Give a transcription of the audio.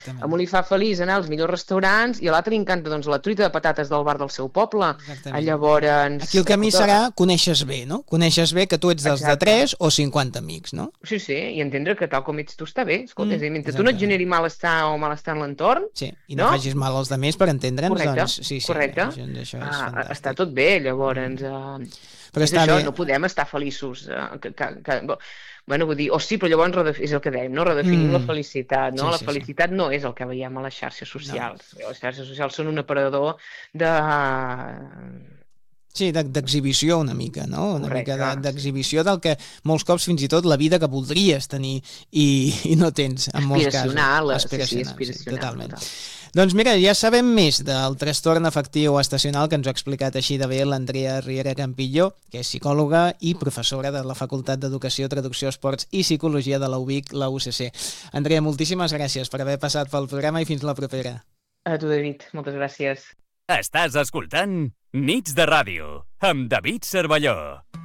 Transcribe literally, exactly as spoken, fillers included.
A un li fa feliç anar als millors restaurants i a l'altre li encanta doncs, la truita de patates del bar del seu poble. Exactament. Llavors... Aquí el camí serà coneixes bé, no? Coneixes bé que tu ets dels Exacte. de tres o cinquanta amics, no? Sí, sí, i entendre que tal com ets tu està bé. Escolta, Mm, és a dir, mentre tu exacte. no et generi malestar o malestar en l'entorn... Sí, i no, no? facis mal als altres per entendre'ns, Correcte, doncs sí, sí, correcte. Això, això és Ah, fantàstic. està tot bé, llavors... Uh, Però és està això, bé. no podem estar feliços. Uh, que, que, que, bueno, vull dir, o sí, però llavors redef- és el que dèiem, no? Redefinim Mm. la felicitat, no? Sí, la sí, felicitat no és el que veiem a les xarxes socials. No. Les xarxes socials són un aparador de... Sí, d'ex- d'exhibició una mica, no? Una Correcte, mica de- d'exhibició del que molts cops fins i tot la vida que voldries tenir i, i no tens, en molts casos. Aspiracional, sí, sí, Aspiracional, aspiracional, totalment. total. Doncs mira, ja sabem més del trastorn afectiu estacional que ens ho ha explicat així de bé l'Andrea Riera Campillo, que és psicòloga i professora de la Facultat d'Educació, Traducció, Esports i Psicologia de la U B I C, la U C C. Andrea, moltíssimes gràcies per haver passat pel programa i fins la propera. A tu, David, moltes gràcies. Estàs escoltant Nits de Ràdio amb David Cervelló.